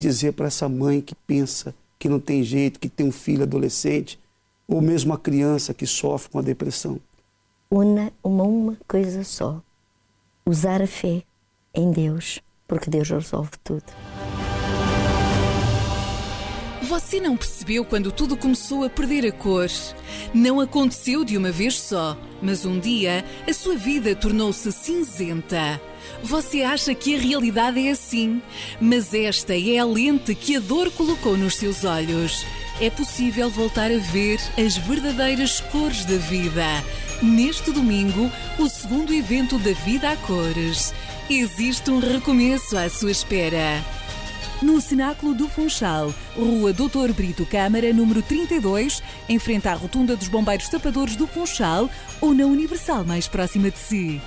dizer para essa mãe que pensa que não tem jeito, que tem um filho adolescente, ou mesmo uma criança que sofre com a depressão? Uma coisa só. Usar a fé em Deus, porque Deus resolve tudo. Você não percebeu quando tudo começou a perder a cor? Não aconteceu de uma vez só, mas um dia a sua vida tornou-se cinzenta. Você acha que a realidade é assim, mas esta é a lente que a dor colocou nos seus olhos. É possível voltar a ver as verdadeiras cores da vida. Neste domingo, o segundo evento da Vida a Cores. Existe um recomeço à sua espera. No Cenáculo do Funchal, Rua Doutor Brito Câmara, número 32, em frente à Rotunda dos Bombeiros Tapadores do Funchal, ou na Universal mais próxima de si.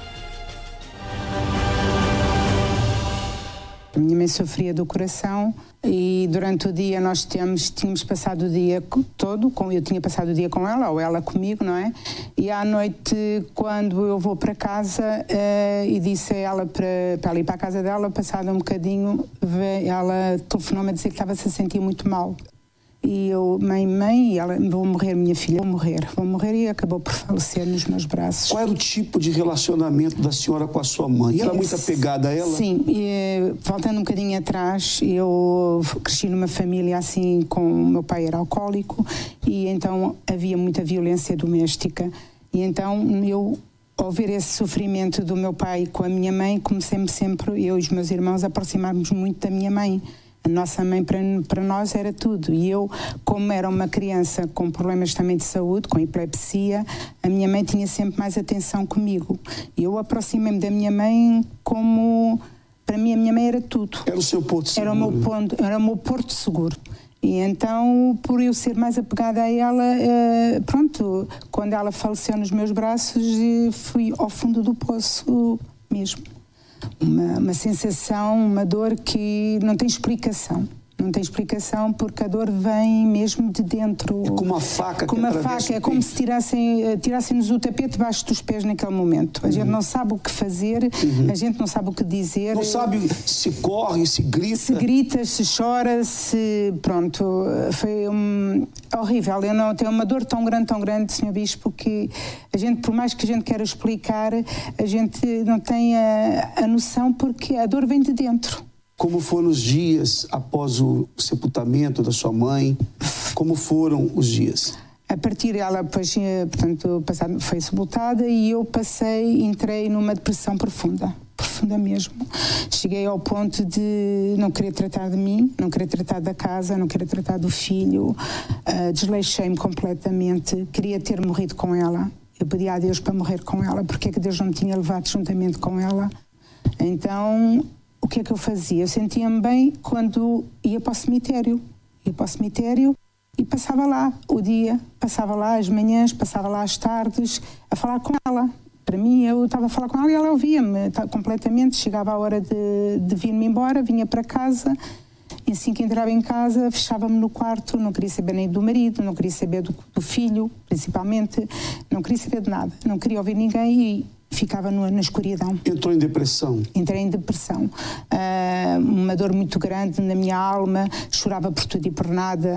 A minha mãe sofria do coração e durante o dia nós tínhamos passado o dia todo, eu tinha passado o dia com ela, ou ela comigo, não é? E à noite, quando eu vou para casa e disse a ela para ela ir para a casa dela, passado um bocadinho, ela telefonou-me a dizer que estava-se a sentir muito mal. E eu, mãe, ela, vou morrer, minha filha, vou morrer, e acabou por falecer nos meus braços. Qual era o tipo de relacionamento da senhora com a sua mãe? Era muito apegada a ela? Sim, voltando um bocadinho atrás, eu cresci numa família assim, com o meu pai era alcoólico, e então havia muita violência doméstica. E então eu, ao ver esse sofrimento do meu pai com a minha mãe, comecei-me sempre, eu e os meus irmãos, a aproximarmos muito da minha mãe. A nossa mãe para nós era tudo, e eu, como era uma criança com problemas também de saúde, com epilepsia, a minha mãe tinha sempre mais atenção comigo. E eu aproximei-me da minha mãe como, para mim, a minha mãe era tudo. Era o seu porto seguro? Era o meu porto seguro. E então, por eu ser mais apegada a ela, quando ela faleceu nos meus braços, fui ao fundo do poço mesmo. Uma sensação, uma dor que não tem explicação. Não tem explicação porque a dor vem mesmo de dentro. É como uma faca. Como uma faca, é como se tirassem-nos o tapete debaixo dos pés naquele momento. A gente não sabe o que fazer, a gente não sabe o que dizer. Não sabe se corre, se grita. Se grita, se chora, se... Pronto, foi horrível. Eu não tenho uma dor tão grande, Sr. Bispo, que a gente, por mais que a gente queira explicar, a gente não tem a noção porque a dor vem de dentro. Como foram os dias após o sepultamento da sua mãe? Como foram os dias? A partir dela, depois, portanto, foi sepultada e eu entrei numa depressão profunda mesmo. Cheguei ao ponto de não querer tratar de mim, não querer tratar da casa, não querer tratar do filho, desleixei-me completamente, queria ter morrido com ela. Eu pedi a Deus para morrer com ela, porque é que Deus não me tinha levado juntamente com ela. Então, o que é que eu fazia? Eu sentia-me bem quando ia para o cemitério. Ia para o cemitério e passava lá o dia, passava lá as manhãs, passava lá as tardes, a falar com ela. Para mim, eu estava a falar com ela e ela ouvia-me completamente. Chegava a hora de vir-me embora, vinha para casa, e assim que entrava em casa, fechava-me no quarto, não queria saber nem do marido, não queria saber do filho, principalmente, não queria saber de nada, não queria ouvir ninguém e ficava na escuridão. Entrou em depressão? Entrei em depressão. Uma dor muito grande na minha alma, chorava por tudo e por nada,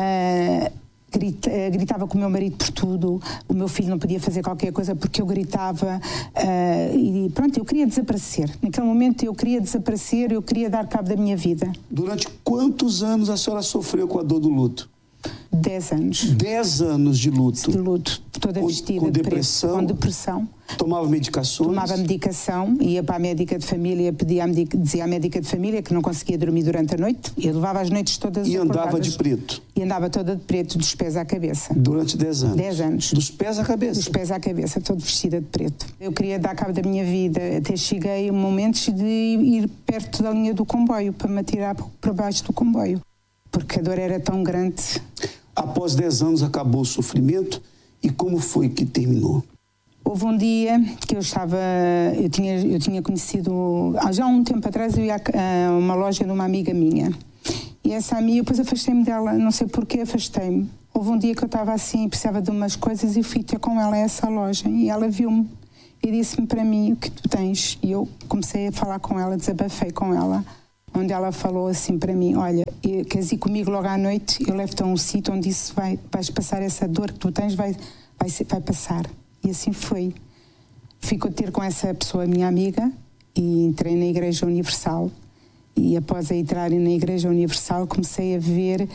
gritava com o meu marido por tudo, o meu filho não podia fazer qualquer coisa porque eu gritava, e pronto, eu queria desaparecer. Naquele momento eu queria desaparecer, eu queria dar cabo da minha vida. Durante quantos anos a senhora sofreu com a dor do luto? 10 anos. 10 anos de luto? De luto, toda vestida com de depressão? Preto, com depressão. Tomava medicações? Tomava medicação, ia para a médica de família, dizia à médica de família que não conseguia dormir durante a noite, e eu levava as noites todas acordadas. E andava de preto? E andava toda de preto, dos pés à cabeça. Durante 10 anos? 10 anos. Dos pés à cabeça? Dos pés à cabeça, toda vestida de preto. Eu queria dar cabo da minha vida, até cheguei a momentos de ir perto da linha do comboio, para me atirar para baixo do comboio, porque a dor era tão grande. Após 10 anos acabou o sofrimento, e como foi que terminou? Houve um dia que eu tinha conhecido, já há um tempo atrás, eu ia a uma loja de uma amiga minha. E essa amiga, depois afastei-me dela, não sei porquê, afastei-me. Houve um dia que eu estava assim, precisava de umas coisas e fui ter com ela a essa loja. E ela viu-me e disse-me para mim, o que tu tens? E eu comecei a falar com ela, desabafei com ela. onde ela falou assim para mim: olha, queres ir comigo logo à noite? Eu levo-te a um sítio onde isso vais passar essa dor que tu tens, vai passar. E assim foi. Fico a ter com essa pessoa, minha amiga, e entrei na Igreja Universal. E após entrar na Igreja Universal, comecei a ver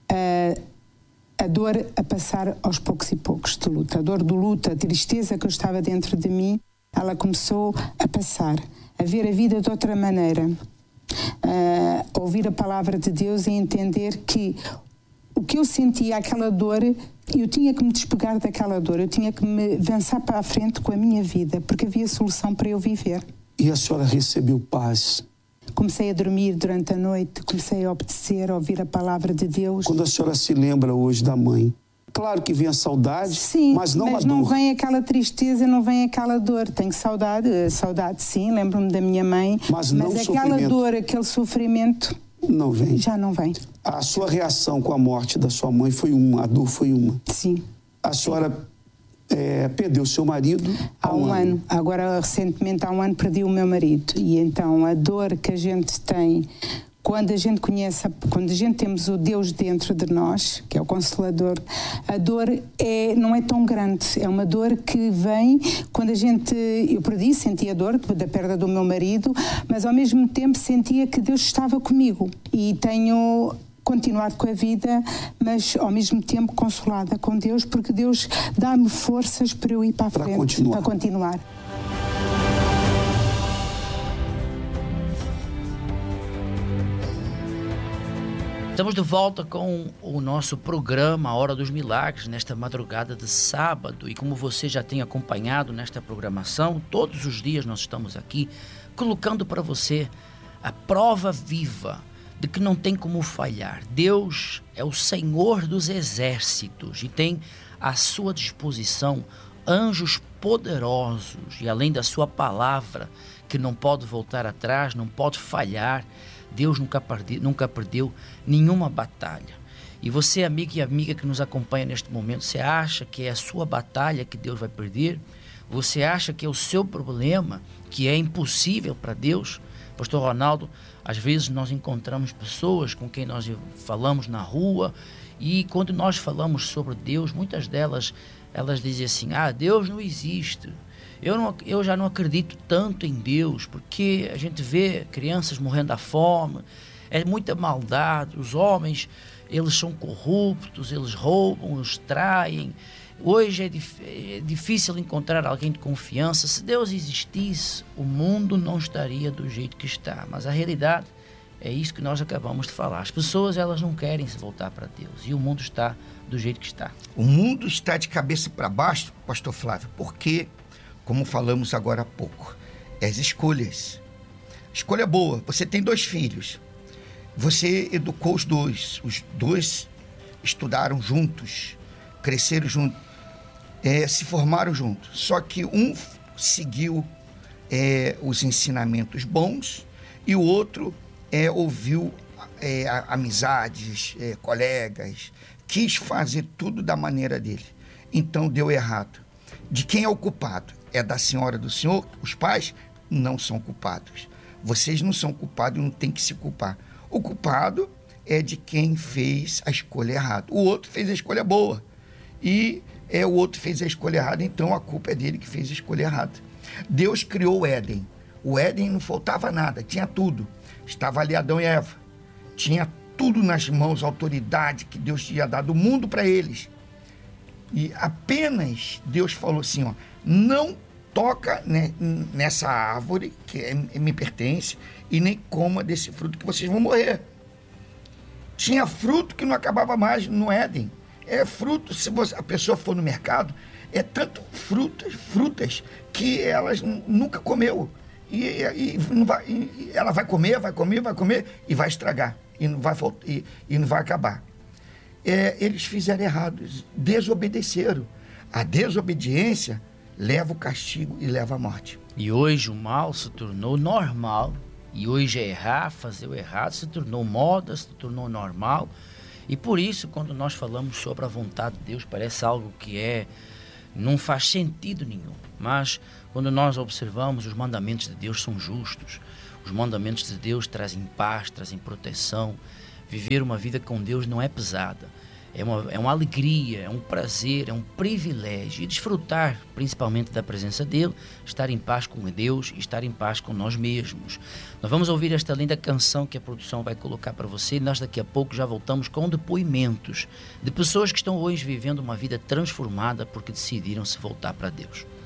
a dor a passar aos poucos e poucos de luta. A dor do luto, a tristeza que eu estava dentro de mim, ela começou a passar, a ver a vida de outra maneira, a ouvir a palavra de Deus e entender que o que eu sentia, aquela dor, eu tinha que me despegar daquela dor, eu tinha que me avançar para a frente com a minha vida, porque havia solução para eu viver. E a senhora recebeu paz? Comecei a dormir durante a noite, comecei a obedecer, a ouvir a palavra de Deus. Quando a senhora se lembra hoje da mãe, claro que vem a saudade, sim, mas não a dor. Não vem aquela tristeza, não vem aquela dor. Tenho saudade sim, lembro-me da minha mãe, mas não aquela dor, aquele sofrimento, não vem. Já não vem. A sua reação com a morte da sua mãe foi uma, a dor foi uma. Sim. A senhora perdeu seu marido há um ano. Agora, recentemente, há um ano, perdi o meu marido. E então, a dor que a gente tem, quando a gente temos o Deus dentro de nós, que é o Consolador, a dor não é tão grande. É uma dor que vem quando eu sentia a dor da perda do meu marido, mas ao mesmo tempo sentia que Deus estava comigo. E tenho continuado com a vida, mas ao mesmo tempo consolada com Deus, porque Deus dá-me forças para eu ir para a frente, para continuar. Estamos de volta com o nosso programa A Hora dos Milagres, nesta madrugada de sábado. E como você já tem acompanhado nesta programação, todos os dias nós estamos aqui colocando para você a prova viva de que não tem como falhar. Deus é o Senhor dos exércitos e tem à sua disposição anjos poderosos. E além da sua palavra, que não pode voltar atrás, não pode falhar, Deus nunca perdeu nenhuma batalha. E você, amigo e amiga que nos acompanha neste momento, você acha que é a sua batalha que Deus vai perder? Você acha que é o seu problema, que é impossível para Deus? Pastor Ronaldo, às vezes nós encontramos pessoas com quem nós falamos na rua e quando nós falamos sobre Deus, muitas delas, elas dizem assim: Deus não existe. Eu já não acredito tanto em Deus, porque a gente vê crianças morrendo da fome, é muita maldade, os homens, eles são corruptos, eles roubam, os traem. Hoje é difícil encontrar alguém de confiança. Se Deus existisse, o mundo não estaria do jeito que está. Mas a realidade é isso que nós acabamos de falar. As pessoas, elas não querem se voltar para Deus e o mundo está do jeito que está. O mundo está de cabeça para baixo, pastor Flávio, porque, como falamos agora há pouco, as escolhas. Escolha boa. Você tem 2 filhos. Você educou os dois estudaram juntos, cresceram juntos, se formaram juntos. Só que um seguiu os ensinamentos bons e o outro ouviu amizades, colegas, quis fazer tudo da maneira dele. Então deu errado. De quem é o culpado? É da senhora, do senhor? Os pais não são culpados. Vocês não são culpados e não tem que se culpar. O culpado é de quem fez a escolha errada. O outro fez a escolha boa. E o outro fez a escolha errada, então a culpa é dele que fez a escolha errada. Deus criou o Éden. O Éden não faltava nada, tinha tudo. Estava ali Adão e Eva. Tinha tudo nas mãos, a autoridade que Deus tinha dado o mundo para eles. E apenas Deus falou assim, não toca nessa árvore que me pertence e nem coma desse fruto que vocês vão morrer. Tinha fruto que não acabava mais no Éden. Fruto, se a pessoa for no mercado, tanto frutas que elas nunca comeu. E ela vai comer e vai estragar. E não vai acabar. Eles fizeram errado, desobedeceram. A desobediência leva o castigo e leva a morte. E hoje o mal se tornou normal. E hoje fazer o errado se tornou moda, se tornou normal. E por isso, quando nós falamos sobre a vontade de Deus, parece algo que não faz sentido nenhum. Mas quando nós observamos, os mandamentos de Deus são justos. Os mandamentos de Deus trazem paz, trazem proteção. Viver uma vida com Deus não é pesada. É uma alegria, é um prazer, é um privilégio. E desfrutar principalmente da presença dele, estar em paz com Deus e estar em paz com nós mesmos. Nós vamos ouvir esta linda canção que a produção vai colocar para você. E nós daqui a pouco já voltamos com depoimentos de pessoas que estão hoje vivendo uma vida transformada porque decidiram se voltar para Deus.